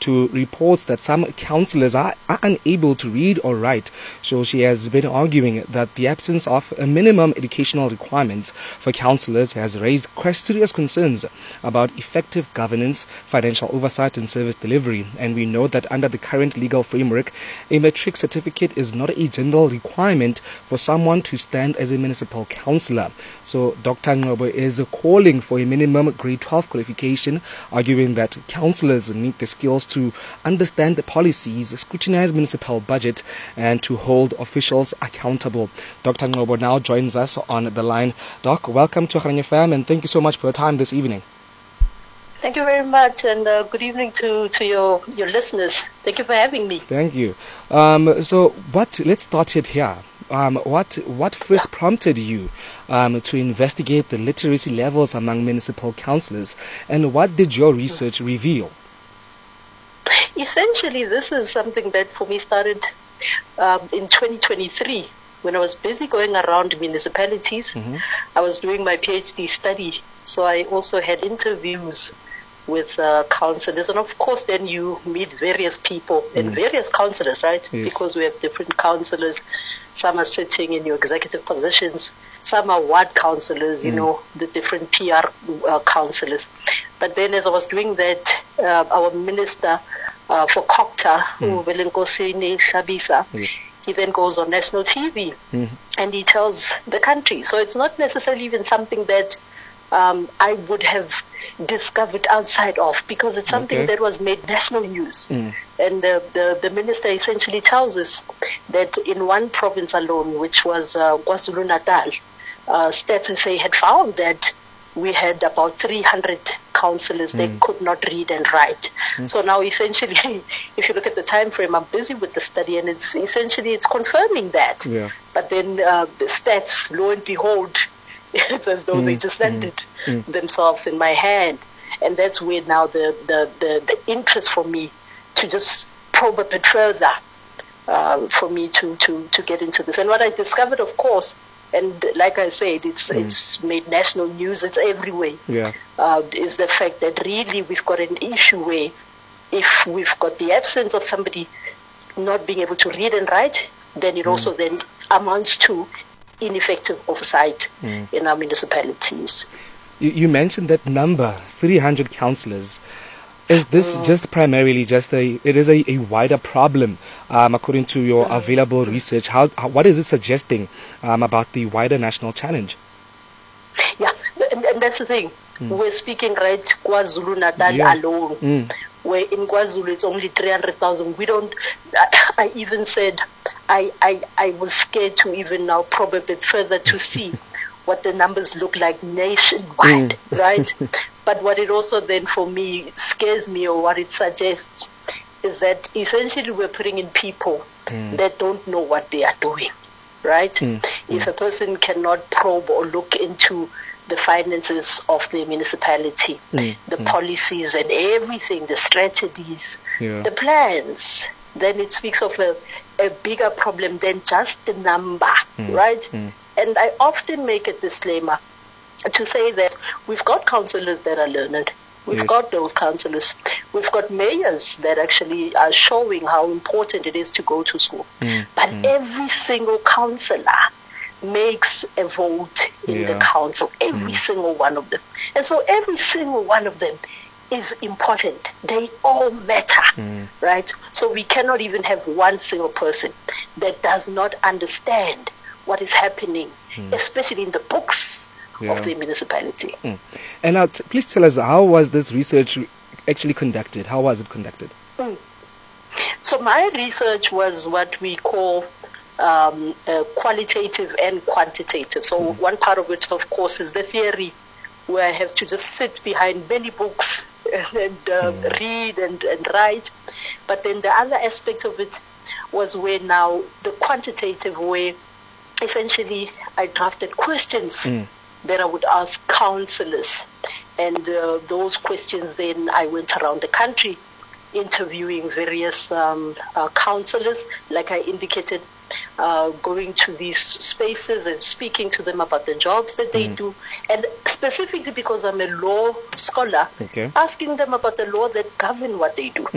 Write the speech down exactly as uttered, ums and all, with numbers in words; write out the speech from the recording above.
to reports that some councillors are, are unable to read or write. So she has been arguing that the absence of a minimum educational requirements for councillors has raised serious concerns about effective governance, financial oversight and service delivery. And we know that under the current legal framework, a matric certificate is not a general requirement for someone to stand as a municipal councillor. So Doctor Ngcobo is calling for a minimum grade twelve qualification, arguing that councillors need the skills to understand the policies, scrutinize municipal budget and to hold officials accountable. Doctor Ngcobo now joins us on the line. Doc, welcome to Garanye F M and thank you so much for your time this evening. Thank you very much, and uh, good evening to, to your, your listeners. Thank you for having me. Thank you. Um, so, what? Let's start it here. Um, what what first prompted you um, to investigate the literacy levels among municipal councillors, and what did your research reveal? Essentially, this is something that for me started um, in twenty twenty-three. When I was busy going around municipalities. Mm-hmm. I was doing my PhD study, so I also had interviews with uh, councillors, and of course then you meet various people mm. and various councillors, right? Yes. Because we have different councillors. Some are sitting in your executive positions, some are ward councillors, you mm. know, the different P R uh, councillors. But then as I was doing that, uh, our minister uh, for COGTA, mm. Velenkosini Shabisa, yes. he then goes on national T V mm. and he tells the country. So it's not necessarily even something that um, I would have discovered outside of, because it's something okay. that was made national news. Mm. And the, the, the minister essentially tells us that in one province alone, which was uh, KwaZulu-Natal, uh, Stats S A had found that we had about three hundred councillors mm. that could not read and write. Mm. So now essentially, if you look at the time frame, I'm busy with the study and it's essentially it's confirming that. Yeah. But then uh, the stats, lo and behold, it's as though mm. they just landed mm. themselves in my hand. And that's where now the, the, the, the interest for me to just probe a bit further uh, for me to, to, to get into this. And what I discovered, of course, and like I said, it's mm. it's made national news, it's everywhere, yeah. uh, is the fact that really we've got an issue where if we've got the absence of somebody not being able to read and write, then it mm. also then amounts to ineffective oversight mm. in our municipalities. You, you mentioned that number, three hundred councillors. Is this mm. just primarily just a, it is a, a wider problem, um, according to your mm. available research? How, how, what is it suggesting um, about the wider national challenge? Yeah, and, and that's the thing. Mm. We're speaking right KwaZulu-Natal yeah. alone, mm. where in KwaZulu it's only three hundred thousand. We don't, I, I even said, I, I, I was scared to even now probe a bit further to see what the numbers look like nationwide, mm. right? But what it also then for me scares me, or what it suggests, is that essentially we're putting in people mm. that don't know what they are doing, right? Mm. If mm. a person cannot probe or look into the finances of the municipality, mm. the mm. policies and everything, the strategies, yeah. the plans, then it speaks of a, a bigger problem than just the number, mm. right? Mm. And I often make a disclaimer to say that we've got councillors that are learned. We've yes. got those councillors. We've got mayors that actually are showing how important it is to go to school. Mm. But mm. every single councillor makes a vote in yeah. the council, every mm. single one of them. And so every single one of them is important. They all matter, mm. right? So we cannot even have one single person that does not understand what is happening, mm. especially in the books yeah. of the municipality. Mm. And now, t- please tell us, how was this research actually conducted? How was it conducted? Mm. So my research was what we call um, uh, qualitative and quantitative. So mm. one part of it, of course, is the theory, where I have to just sit behind many books and, and uh, mm. read and, and write. But then the other aspect of it was where now the quantitative way, essentially I drafted questions mm. that I would ask councillors. And uh, those questions then I went around the country interviewing various um, uh, councillors, like I indicated, uh, going to these spaces and speaking to them about the jobs that they mm. do. And specifically because I'm a law scholar, okay. asking them about the law that govern what they do.